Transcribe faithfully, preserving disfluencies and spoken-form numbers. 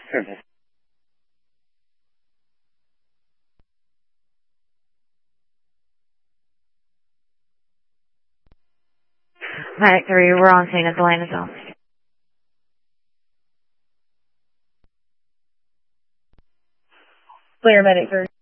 Service. Medic three, we're on scene at the landing zone. Clear, Medic three.